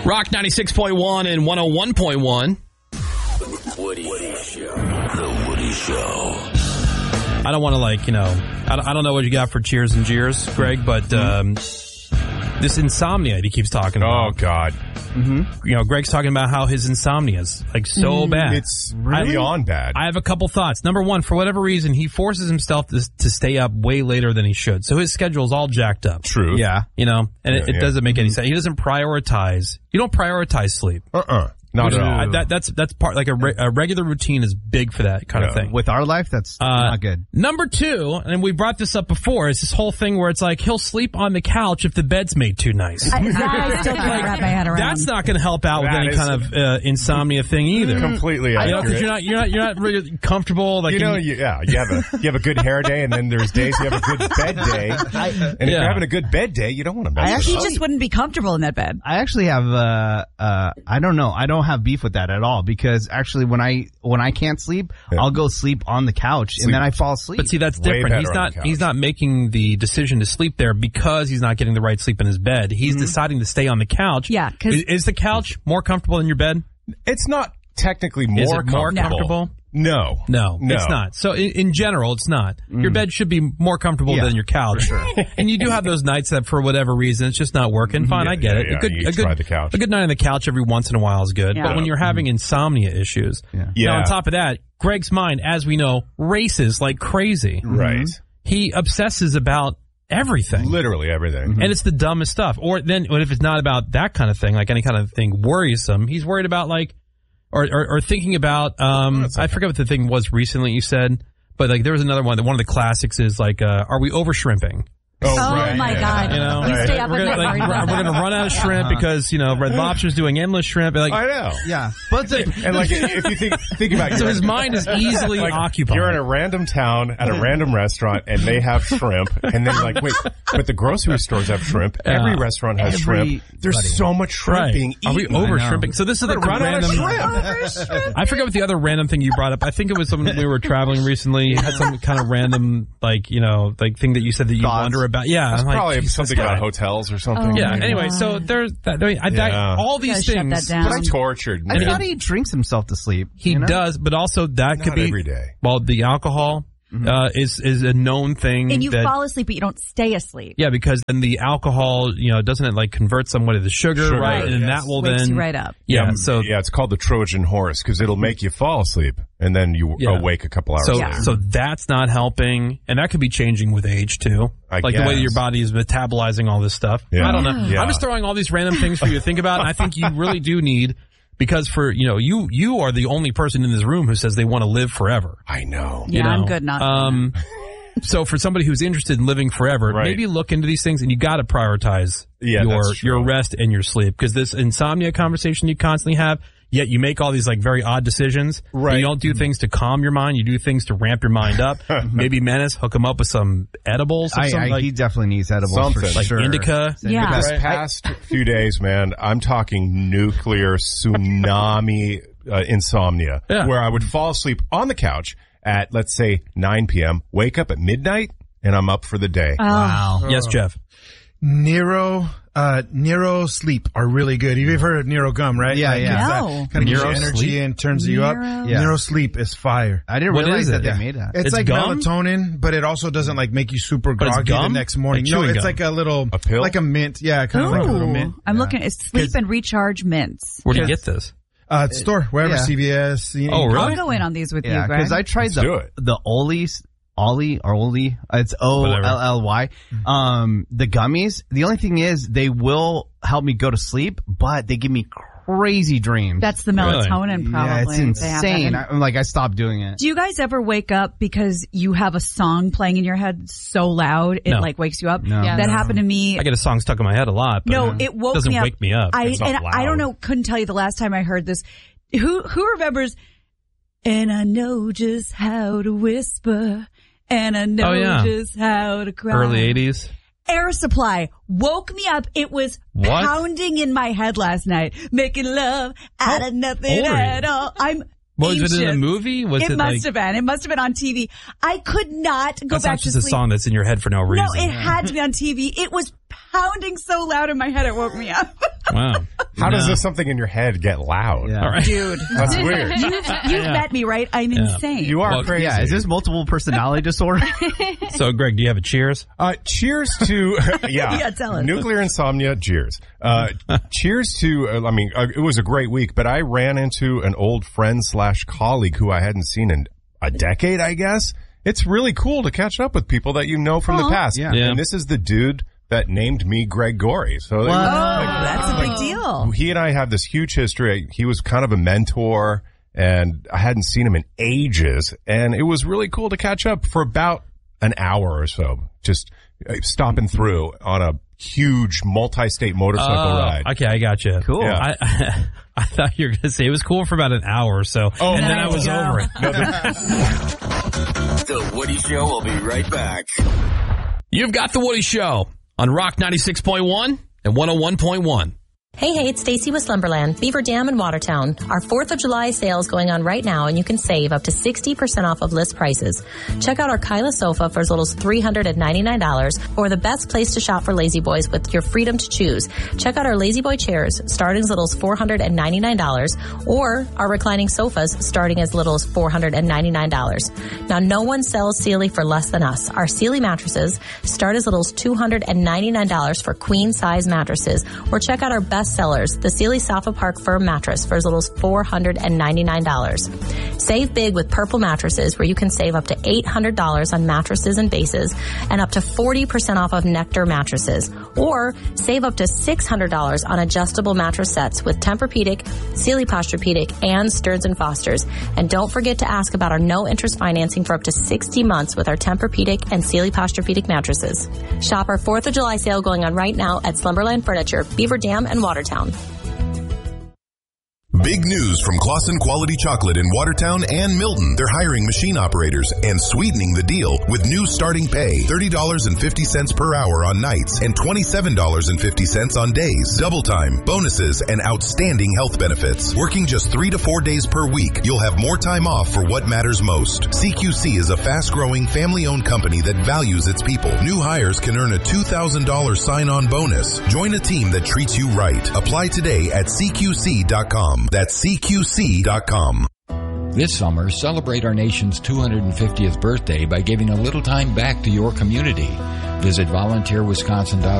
Rock 96.1 and 101.1. The Woody Show. The Woody Show. I don't want to I don't know what you got for cheers and jeers, Greg, but this insomnia that he keeps talking about. Oh, God. Mm-hmm. Greg's talking about how his insomnia is so bad. It's beyond bad. I have a couple thoughts. Number one, for whatever reason, he forces himself to stay up way later than he should. So his schedule is all jacked up. True. Yeah. It doesn't make any sense. He doesn't prioritize. You don't prioritize sleep. Not at all. That's part, like a regular routine is big for that kind of thing. With our life, that's not good. Number two, and we brought this up before, is this whole thing where it's like he'll sleep on the couch if the bed's made too nice. I still can't wrap my head around. That's not going to help out with any kind of insomnia thing either. Completely accurate. Because you're not really comfortable. Like you have a good hair day, and then there's days you have a good bed day. And if you're having a good bed day, you don't want to mess He it up. just wouldn't be comfortable in that bed. I actually have I don't know. I don't have beef with that at all, because actually when I can't sleep, I'll go sleep on the couch and then I fall asleep. But see, that's different. He's not making the decision to sleep there because he's not getting the right sleep in his bed. He's deciding to stay on the couch. Yeah. Is the couch more comfortable than your bed? It's not technically more comfortable. No, it's not. So in general, it's not. Your bed should be more comfortable than your couch. Sure. And you do have those nights that for whatever reason it's just not working. Fine, I get it. Try the couch. A good night on the couch every once in a while is good. Yeah. But when you're having insomnia issues, now on top of that, Greg's mind, as we know, races like crazy. Right. He obsesses about everything. Literally everything. And it's the dumbest stuff. Or then if it's not about that kind of thing, like any kind of thing worrisome, he's worried about or thinking about, I forget what the thing was recently you said, but like there was another one. One of the classics is like, are we over shrimping? Oh my God. You stay up we're at night. going to run out of shrimp because, Red Lobster's doing endless shrimp. Like, I know. Yeah. But and like if you think about it. So his mind is easily occupied. You're in a random town at a random restaurant and they have shrimp and then you're like, wait, but the grocery stores have shrimp. Every restaurant has shrimp. There's so much shrimp being eaten. Are we over shrimping? So this is the random shrimp. I forget what the other random thing you brought up. I think it was when we were traveling recently. You had some kind of random thing that you said that you wonder about. Yeah. It's probably something about hotels or something. Yeah. Anyway, so there's that. All these things. But I'm tortured. I thought he drinks himself to sleep. He does, but also that could be every day. Well, the alcohol is a known thing. And you fall asleep, but you don't stay asleep. Yeah, because then the alcohol, doesn't it like convert somewhat of the sugar, right? And that will wakes then you right up. Yeah. It's called the Trojan horse because it'll make you fall asleep and then you awake a couple hours later. So that's not helping, and that could be changing with age too. I the way that your body is metabolizing all this stuff. Yeah. I don't know. Yeah. I'm just throwing all these random things for you to think about, and I think you really do need. Because you are the only person in this room who says they want to live forever. I know. Yeah, I'm good not. So for somebody who's interested in living forever, maybe look into these things, and you got to prioritize your rest and your sleep. Because this insomnia conversation you constantly have, yet you make all these like very odd decisions. Right. You don't do things to calm your mind. You do things to ramp your mind up. Maybe Menace, hook him up with some edibles or something. He definitely needs edibles for like sure. indica. Yeah. This past few days, man, I'm talking nuclear tsunami insomnia, where I would fall asleep on the couch at, let's say, 9 p.m., wake up at midnight, and I'm up for the day. Wow. Yes, Jeff. Nero sleep are really good. You've heard of Nero gum, right? Yeah, yeah. No. Kind of gives you Nero energy sleep? and turns you up. Yeah. Nero sleep is fire. I didn't What realize is that it? they made that. It's like gum? melatonin, but it also doesn't like make you super But it's groggy the gum? next morning. Like No, chewing it's gum? like a pill? like a mint. Yeah, kind of like a little mint. I'm looking at sleep and recharge mints. Where do you get this? Store, wherever, Yeah. CVS. Oh, really? I'll go in on these with you, Yeah, Greg. because I tried do it. the Ollie, it's OLLY. The gummies. The only thing is they will help me go to sleep, but they give me crazy dreams. That's the melatonin, probably. Yeah, it's They have that insane. in. I stopped doing it. Do you guys ever wake up because you have a song playing in your head so loud it No. like wakes you up? No. Yeah, that happened to me. I get a song stuck in my head a lot. But No, it woke doesn't me up. wake me up. It's not I don't loud. know. Couldn't tell you the last time I heard this. Who remembers? And I know just how to whisper, and I know just how to cry. Early 80s. Air Supply woke me up. It was What? pounding in my head last night, making love out of nothing old are you? at all. I'm Was it in a ancient. movie? Was it must like, have been. It must have been on TV. I could not go that's back not to just a sleep. song that's in your head for no reason. No, it had to be on TV. It was pounding so loud in my head it woke me up. Wow. How does this something in your head get loud? Yeah. All right. Dude. That's weird. You've met me, right? I'm insane. You are crazy. Yeah, is this multiple personality disorder? So, Greg, do you have a cheers? Cheers to, Yeah, tell us. nuclear insomnia, cheers. Cheers to, it was a great week, but I ran into an old friend / colleague who I hadn't seen in a decade, I guess. It's really cool to catch up with people that you know from the past. Yeah. And this is the dude that named me Greg Gorey. So That's a big deal. he and I have this huge history. He was kind of a mentor, and I hadn't seen him in ages. And it was really cool to catch up for about an hour or so, just stopping through on a huge multi-state motorcycle ride. Okay, I got you. Cool. Yeah. I thought you were going to say it was cool for about an hour or so, and then I was over it. The Woody Show will be right back. You've got The Woody Show on Rock 96.1 and 101.1. Hey, it's Stacy with Slumberland, Beaver Dam in Watertown. Our 4th of July sale is going on right now, and you can save up to 60% off of list prices. Check out our Kyla sofa for as little as $399, or the best place to shop for Lazy Boys with your freedom to choose. Check out our Lazy Boy chairs starting as little as $499, or our reclining sofas starting as little as $499. Now, no one sells Sealy for less than us. Our Sealy mattresses start as little as $299 for queen size mattresses, or check out our best sellers, the Sealy Sofa Park Firm Mattress for as little as $499. Save big with Purple Mattresses, where you can save up to $800 on mattresses and bases, and up to 40% off of Nectar mattresses. Or save up to $600 on adjustable mattress sets with Tempur-Pedic, Sealy Posturepedic, and Stearns & Foster's. And don't forget to ask about our no-interest financing for up to 60 months with our Tempur-Pedic and Sealy Posturepedic mattresses. Shop our 4th of July sale going on right now at Slumberland Furniture, Beaver Dam, and Watertown. Big news from Claussen Quality Chocolate in Watertown and Milton. They're hiring machine operators and sweetening the deal with new starting pay, $30.50 per hour on nights and $27.50 on days. Double time, bonuses, and outstanding health benefits. Working just 3 to 4 days per week, you'll have more time off for what matters most. CQC is a fast-growing, family-owned company that values its people. New hires can earn a $2,000 sign-on bonus. Join a team that treats you right. Apply today at CQC.com. That's CQC.com. This summer, celebrate our nation's 250th birthday by giving a little time back to your community. Visit volunteerwisconsin.org